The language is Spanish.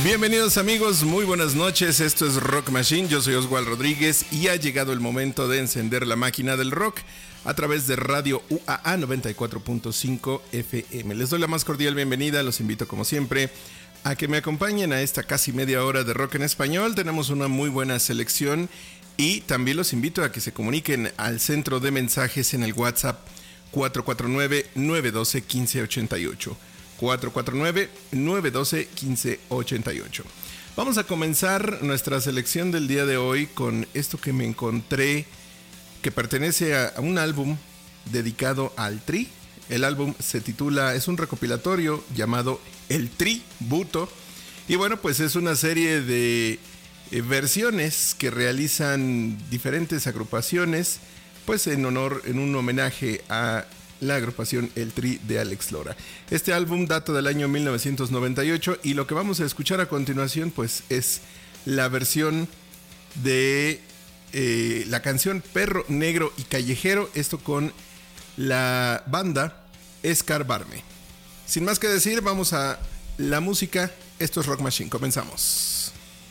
Bienvenidos amigos, muy buenas noches, esto es Rock Machine, yo soy Oswald Rodríguez y ha llegado el momento de encender la máquina del rock a través de Radio UAA 94.5 FM. Les doy la más cordial bienvenida, los invito como siempre a que me acompañen a esta casi media hora de rock en español. Tenemos una muy buena selección y también los invito a que se comuniquen al centro de mensajes en el WhatsApp 449-912-1588. 449-912-1588. Vamos a comenzar nuestra selección del día de hoy con esto que me encontré, que pertenece a un álbum dedicado al Tri. El álbum se titula, es un recopilatorio llamado El Tributo. Y bueno, pues es una serie de versiones que realizan diferentes agrupaciones, pues en un homenaje a la agrupación El Tri de Alex Lora. Este álbum data del año 1998 y lo que vamos a escuchar a continuación pues es la versión de la canción Perro Negro y Callejero, esto con la banda Escarbarme. Sin más que decir, vamos a la música. Esto es Rock Machine, comenzamos.